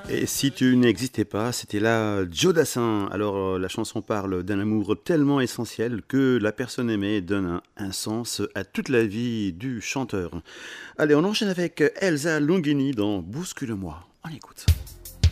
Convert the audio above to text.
Et si tu n'existais pas, c'était là Joe Dassin. Alors la chanson parle d'un amour tellement essentiel que la personne aimée donne un sens à toute la vie du chanteur. Allez, on enchaîne avec Elsa Longini dans Bouscule-moi. On écoute.